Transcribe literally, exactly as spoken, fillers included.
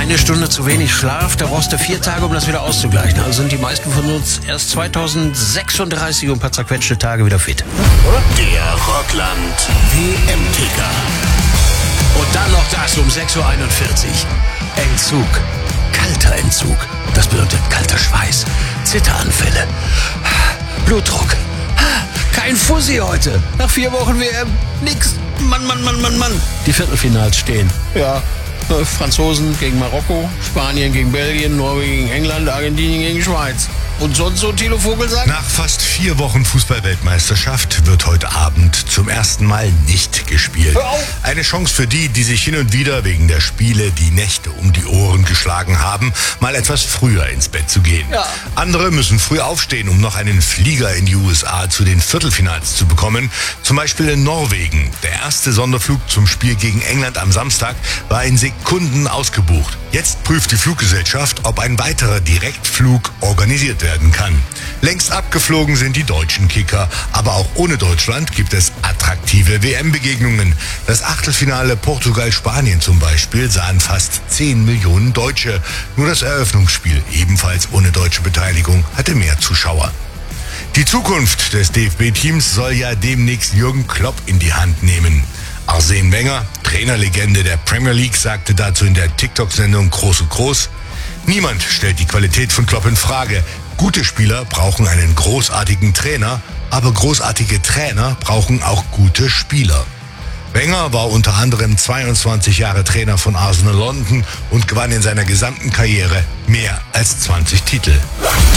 Eine Stunde zu wenig Schlaf, da brauchst du vier Tage, um das wieder auszugleichen. Also sind die meisten von uns erst zweitausendsechsunddreißig und ein paar zerquetschte Tage wieder fit. Oder? Der Rockland W M-Ticker. Und dann noch das um sechs Uhr einundvierzig. Entzug. Kalter Entzug. Das bedeutet kalter Schweiß. Zitteranfälle. Blutdruck. Kein Fussi heute. Nach vier Wochen W M. Nix. Mann, Mann, Mann, Mann, Mann. Die Viertelfinals stehen. Ja. Franzosen gegen Marokko, Spanien gegen Belgien, Norwegen gegen England, Argentinien gegen Schweiz. Und sonst so, Thilo Vogelsang? Nach fast vier Wochen Fußball-Weltmeisterschaft wird heute Abend zum ersten Mal nicht gespielt. Hör auf! Eine Chance für die, die sich hin und wieder wegen der Spiele die Nächte um die Ohren geschlagen haben, mal etwas früher ins Bett zu gehen. Ja. Andere müssen früh aufstehen, um noch einen Flieger in die U S A zu den Viertelfinals zu bekommen. Zum Beispiel in Norwegen. Der erste Sonderflug zum Spiel gegen England am Samstag war in Sekunden ausgebucht. Jetzt prüft die Fluggesellschaft, ob ein weiterer Direktflug organisiert werden kann. Längst abgeflogen sind die deutschen Kicker, aber auch ohne Deutschland gibt es attraktive W M-Begegnungen. Das Achtelfinale Portugal-Spanien zum Beispiel sahen fast zehn Millionen Deutsche. Nur das Eröffnungsspiel, ebenfalls ohne deutsche Beteiligung, hatte mehr Zuschauer. Die Zukunft des D F B-Teams soll ja demnächst Jürgen Klopp in die Hand nehmen. Arsene Wenger, Trainerlegende der Premier League, sagte dazu in der TikTok-Sendung Groß und Groß: Niemand stellt die Qualität von Klopp in Frage. Gute Spieler brauchen einen großartigen Trainer, aber großartige Trainer brauchen auch gute Spieler. Wenger war unter anderem zweiundzwanzig Jahre Trainer von Arsenal London und gewann in seiner gesamten Karriere mehr als zwanzig Titel.